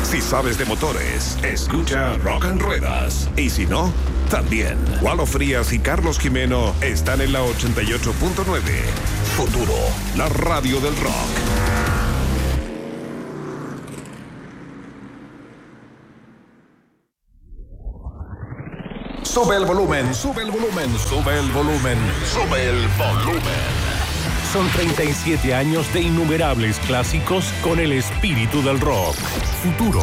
Si sabes de motores, escucha Rock en Ruedas. Y si no, también. Walo Frías y Carlos Jimeno están en la 88.9. Futuro, la radio del rock. Sube el volumen, sube el volumen, sube el volumen, sube el volumen. Son 37 años de innumerables clásicos con el espíritu del rock. Futuro,